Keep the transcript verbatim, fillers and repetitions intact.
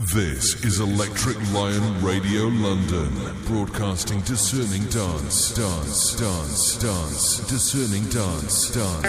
This is Electric Lion Radio London, broadcasting discerning dance, dance, dance, dance, discerning dance, dance.